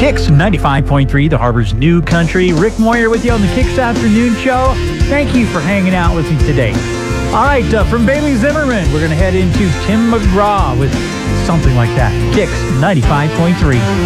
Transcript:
Kicks 95.3, the Harbor's new country. Rick Moyer with you on the Kicks Afternoon Show. Thank you for hanging out with me today. All right, from Bailey Zimmerman, we're going to head into Tim McGraw with something like that. Kicks 95.3.